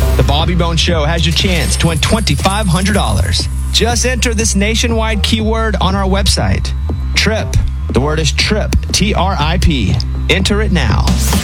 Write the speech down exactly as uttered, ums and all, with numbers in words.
The Bobby Bones Show has your chance to win twenty-five hundred dollars. Just enter this nationwide keyword on our website. TRIP. The word is TRIP. T R I P. Enter it now.